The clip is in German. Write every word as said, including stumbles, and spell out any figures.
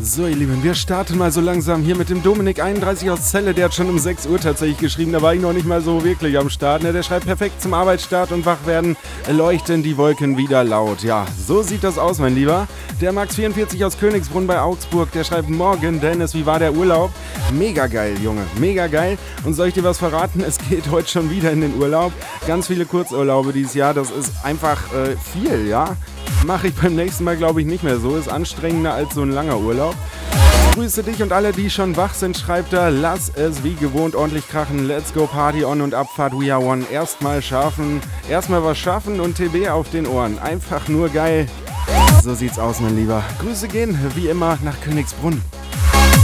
So ihr Lieben, wir starten mal so langsam hier mit dem Dominik einunddreißig aus Celle. Der hat schon um sechs Uhr tatsächlich geschrieben, da war ich noch nicht mal so wirklich am Start. Ne? Der schreibt perfekt zum Arbeitsstart und wach werden, leuchten die Wolken wieder laut. Ja, so sieht das aus, mein Lieber. Der Max vierundvierzig aus Königsbrunn bei Augsburg, der schreibt: Morgen, Dennis, wie war der Urlaub? Mega geil, Junge, mega geil. Und soll ich dir was verraten? Es geht heute schon wieder in den Urlaub. Ganz viele Kurzurlaube dieses Jahr, das ist einfach äh, viel, ja. Mache ich beim nächsten Mal, glaube ich, nicht mehr so. Ist anstrengender als so ein langer Urlaub. Grüße dich und alle, die schon wach sind, schreibt er: Lass es wie gewohnt ordentlich krachen. Let's go Party on und Abfahrt We Are One. Erstmal schaffen, erstmal was schaffen und T B auf den Ohren. Einfach nur geil. So sieht's aus, mein Lieber. Grüße gehen, wie immer, nach Königsbrunn.